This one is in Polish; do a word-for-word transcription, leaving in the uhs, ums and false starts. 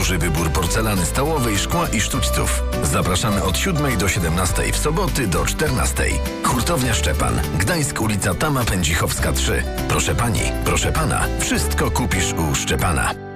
Duży wybór porcelany stołowej, szkła i sztućców. Zapraszamy od siódmej do siedemnastej w soboty do czternastej. Hurtownia Szczepan. Gdańsk, ulica Tama Pędzichowska trzy. Proszę pani, proszę pana, wszystko kupisz u Szczepana.